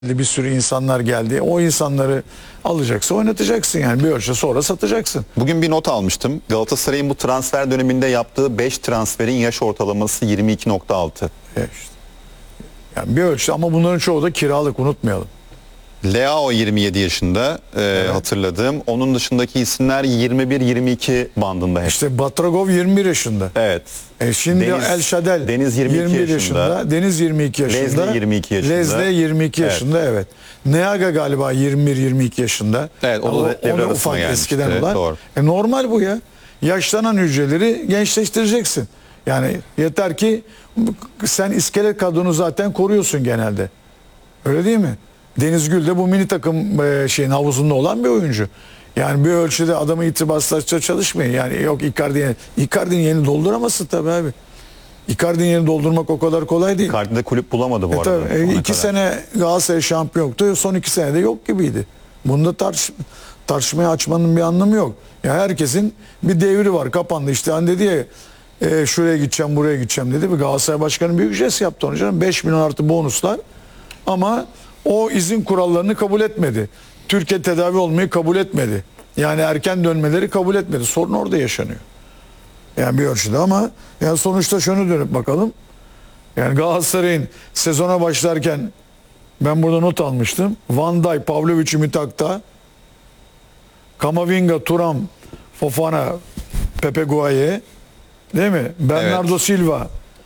Bir sürü insanlar geldi. O insanları alacaksa oynatacaksın yani. Bir ölçü sonra satacaksın. Bugün bir not almıştım. Galatasaray'ın bu transfer döneminde yaptığı 5 transferin yaş ortalaması 22.6. İşte. Yani bir ölçü ama bunların çoğu da kiralık, unutmayalım. Leao 27 yaşında hatırladığım. Onun dışındaki isimler 21-22 bandında hep. İşte Batragov 21 yaşında. Evet. Şimdi El Şadel Deniz 22 yaşında. Deniz 22 yaşında. Lezle 22 yaşında. Lezle 22 yaşında, evet. Neaga galiba 21-22 yaşında. Evet, o da devre arasına ufak gelmişti. eskiden olan. Doğru. Normal bu ya. Yaşlanan hücreleri gençleştireceksin. Yani yeter ki sen iskelet kadronu zaten koruyorsun genelde. Öyle değil mi? Deniz Gül de bu milli takım havuzunda olan bir oyuncu. Yani bir ölçüde adamı itibarsızlaştırmaya çalışmayın. Yani yok Icardi'nin yerini dolduramazsın tabii abi. Icardi'nin yerini doldurmak o kadar kolay değil. Icardi'de kulüp bulamadı bu arada. Tabii, 2 sene Galatasaray şampiyonluktu. Son 2 senede yok gibiydi. Bunda tartışmaya açmanın bir anlamı yok. Ya herkesin bir devri var. Kapandı işte. Hani dedi ya şuraya gideceğim, buraya gideceğim dedi. Bir Galatasaray Başkanı büyük jest yaptı onu canım. 5 milyon artı bonuslar. Ama o izin kurallarını kabul etmedi. Türkiye tedavi olmayı kabul etmedi. Yani erken dönmeleri kabul etmedi. Sorun orada yaşanıyor. Yani bir ölçüde ama yani sonuçta şunu dönüp bakalım. Yani Galatasaray'ın sezona başlarken ben burada not almıştım. Van Dijk, Pavlovic, Ümitak'ta, Kamavinga, Thuram, Fofana, Pepe Guaye, değil mi? Bernardo Silva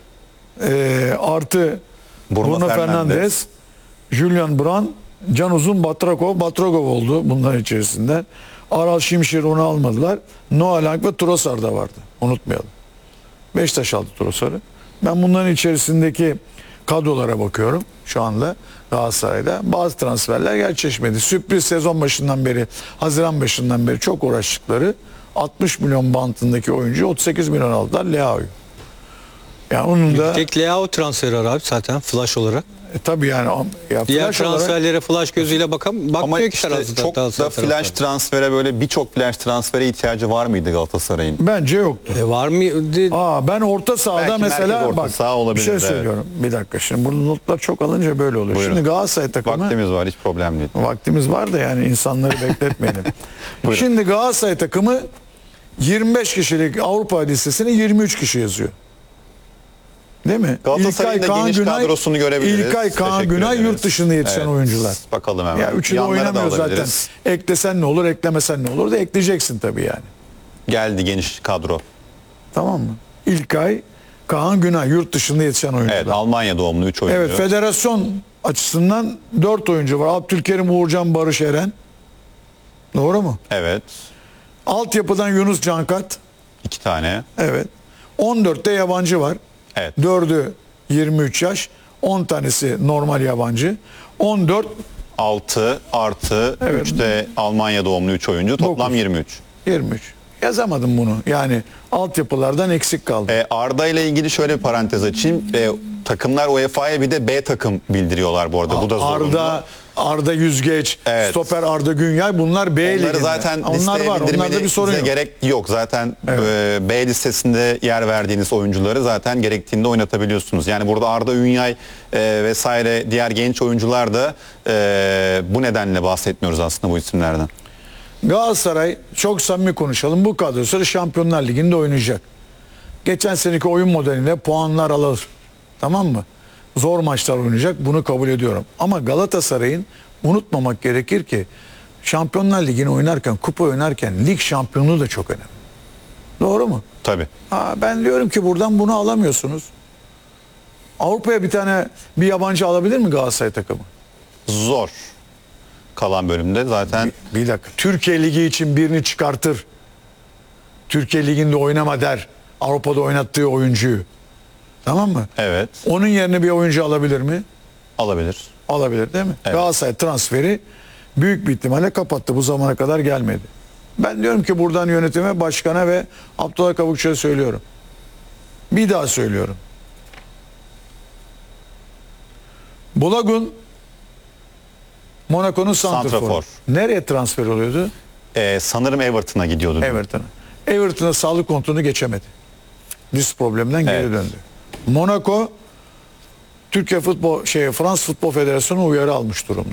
artı Bruno Fernandes, Julian Brandt, Can Uzun, Batragov oldu bunların içerisinde. Aral Şimşir onu almadılar. Noah Lang ve Trossard da vardı. Unutmayalım. Beşiktaş aldı Trossard'ı. Ben bunların içerisindeki kadrolara bakıyorum şu anda Galatasaray'da. Bazı transferler gerçekleşmedi. Sürpriz sezon başından beri, Haziran başından beri çok uğraştıkları 60 milyon bantındaki oyuncu 38 milyon aldılar Leao'yu. Yani onun da tek Leao transferi var abi zaten flash olarak. Tabii yani ya Diğer flash olarak, transferlere flash gözüyle bakmıyor Ama ki işte tarafta. çok da flash transfere böyle birçok flash transfere ihtiyacı var mıydı Galatasaray'ın? bence yoktu. Var mı? Ben orta sahada Belki merkez mesela orta bak saha olabilir, bir şey evet. söylüyorum. Bir dakika şimdi burada notlar çok alınca böyle oluyor. Buyurun. Şimdi Galatasaray takımı Vaktimiz var, hiç problem değil. vaktimiz var da yani insanları bekletmeyelim. Şimdi Galatasaray takımı 25 kişilik Avrupa listesine 23 kişi yazıyor. Değil mi? Galatasaray'ın da geniş kadrosunu görebiliriz. İlkay, Kaan Teşekkür Günay ederiz. yurt dışında yetişen Evet, oyuncular. bakalım hemen. Ya üçü de Yanlara da oynamıyor zaten. alabiliriz. Eklesen ne olur, eklemesen ne olur da ekleyeceksin tabii yani. Geldi geniş kadro. Tamam mı? İlkay, Kaan Günay yurt dışında yetişen oyuncular. Evet, Almanya doğumlu 3 oyuncu. Evet, federasyon açısından 4 oyuncu var. Abdülkerim, Uğurcan, Barış Eren. Doğru mu? Evet. Altyapıdan Yunus Cankat. 2 tane. Evet. 14'te yabancı var. Evet. 4'ü 23 yaş. 10 tanesi normal yabancı. 14 6 artı Evet. 3 de Almanya doğumlu 3 oyuncu. Toplam 9. 23. 23. Yazamadım bunu. Yani altyapılardan eksik kaldı. Arda ile ilgili şöyle bir parantez açayım. Takımlar UEFA'ya bir de B takım bildiriyorlar bu arada. Bu da zorunlu. Arda Yüzgeç, Evet. stoper Arda Günyay, bunlar B liginde. Onları zaten Onlar listeye var. Onlarda bir bildirmenize sorun yok. gerek yok. Zaten B listesinde yer verdiğiniz oyuncuları zaten gerektiğinde oynatabiliyorsunuz. Yani burada Arda Ünyay vesaire diğer genç oyuncular da bu nedenle bahsetmiyoruz aslında bu isimlerden. Galatasaray, çok samimi konuşalım, bu kadrosu Şampiyonlar Ligi'nde oynayacak. Geçen seneki oyun modeliyle puanlar alır. Tamam mı? Zor maçlar oynayacak, bunu kabul ediyorum. Ama Galatasaray'ın unutmamak gerekir ki Şampiyonlar Ligi'ni oynarken, kupa oynarken lig şampiyonluğu da çok önemli. Doğru mu? Tabii. Ben diyorum ki buradan bunu alamıyorsunuz. Avrupa'ya bir yabancı alabilir mi Galatasaray takımı? Zor. Kalan bölümde zaten Bir dakika. Türkiye Ligi için birini çıkartır. Türkiye Ligi'nde oynama der. Avrupa'da oynattığı oyuncuyu. Tamam mı? evet Onun yerine bir oyuncu alabilir mi? alabilir. Alabilir değil mi? Evet. Galatasaray transferi büyük bir ihtimalle kapattı. Bu zamana kadar gelmedi. Ben diyorum ki buradan yönetime, başkana ve Abdullah Kavukçu'ya söylüyorum. Bir daha söylüyorum. Bulagun Monaco'nun santraforu. Santrafor. Nereye transfer oluyordu? Sanırım Everton'a gidiyordu. Everton'a. Everton'a sağlık kontrolünü geçemedi. Diz probleminden geri Evet. döndü. Monaco Türkiye Futbol Fransız Futbol Federasyonu uyarı almış durumda.